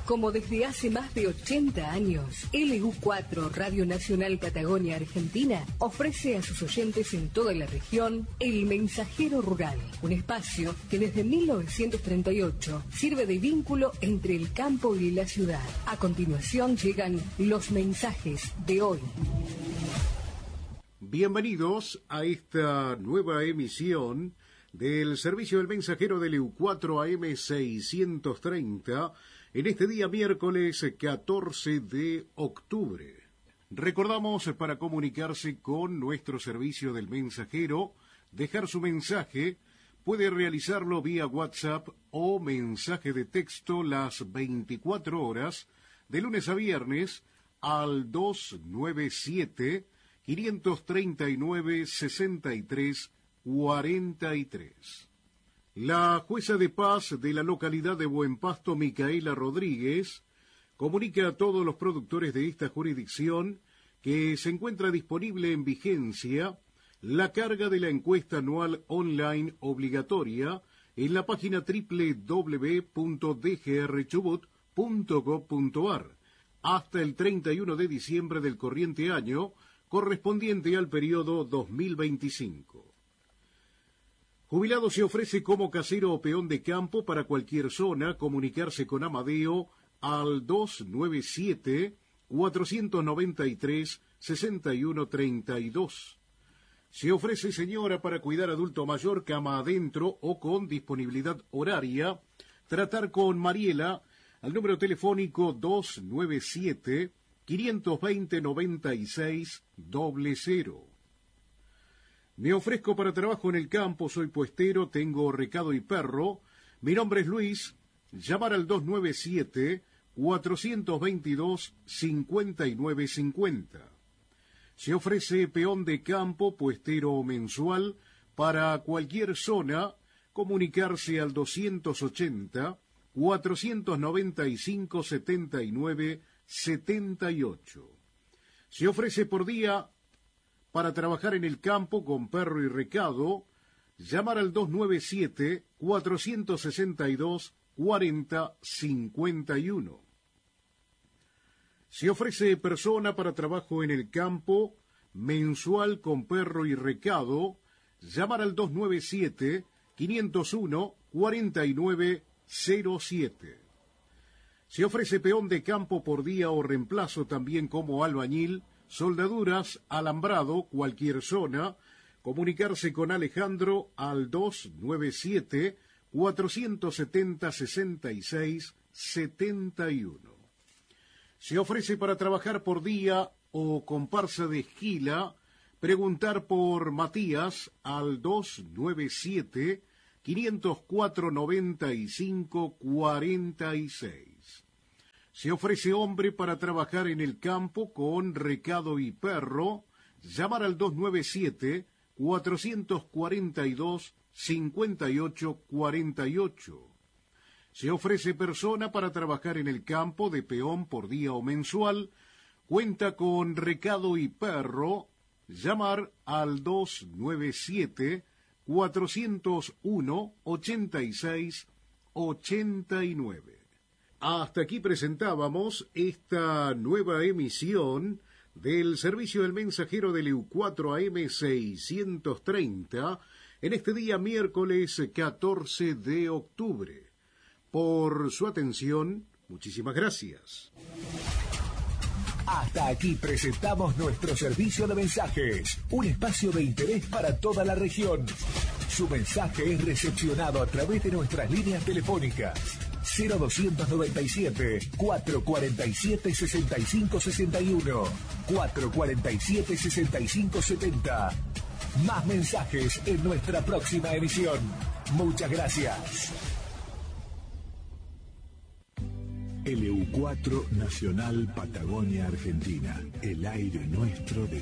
como desde hace más de 80 años, LU4 Radio Nacional Patagonia Argentina ofrece a sus oyentes en toda la región El Mensajero Rural, un espacio que desde 1938 sirve de vínculo entre el campo y la ciudad. A continuación llegan los mensajes de hoy. Bienvenidos a esta nueva emisión del servicio del mensajero de LU4 AM 630 en este día miércoles 14 de octubre. Recordamos, para comunicarse con nuestro servicio del mensajero, dejar su mensaje, puede realizarlo vía WhatsApp o mensaje de texto las 24 horas, de lunes a viernes, al 297-539-6343. La jueza de paz de la localidad de Buen Pasto, Micaela Rodríguez, comunica a todos los productores de esta jurisdicción que se encuentra disponible en vigencia la carga de la encuesta anual online obligatoria en la página www.dgrchubut.gov.ar hasta el 31 de diciembre del corriente año, correspondiente al periodo 2025. Jubilado se ofrece como casero o peón de campo para cualquier zona. Comunicarse con Amadeo al 297-493-6132. Se ofrece señora para cuidar adulto mayor, cama adentro o con disponibilidad horaria. Tratar con Mariela al número telefónico 297-520-9600. Me ofrezco para trabajo en el campo, soy puestero, tengo recado y perro. Mi nombre es Luis. Llamar al 297-422-5950. Se ofrece peón de campo, puestero mensual, para cualquier zona. Comunicarse al 280-495-7978. Se ofrece por día para trabajar en el campo con perro y recado. Llamar al 297-462-4051. Se ofrece persona para trabajo en el campo mensual con perro y recado. Llamar al 297-501-4907. Se ofrece peón de campo por día o reemplazo también como albañil, soldaduras, alambrado, cualquier zona. Comunicarse con Alejandro al 297-470-6671. Se ofrece para trabajar por día o comparsa de esquila. Preguntar por Matías al 297-504-9546. Se ofrece hombre para trabajar en el campo con recado y perro. Llamar al 297-442-5848. Se ofrece persona para trabajar en el campo de peón por día o mensual. Cuenta con recado y perro. Llamar al 297-401-8689. Hasta aquí presentábamos esta nueva emisión del servicio del mensajero de LU4 AM 630 en este día miércoles 14 de octubre. Por su atención, muchísimas gracias. Hasta aquí presentamos nuestro servicio de mensajes, un espacio de interés para toda la región. Su mensaje es recepcionado a través de nuestras líneas telefónicas 0297-447-6561, 447-6570. Más mensajes en nuestra próxima emisión. Muchas gracias. LU4 Nacional Patagonia Argentina, el aire nuestro de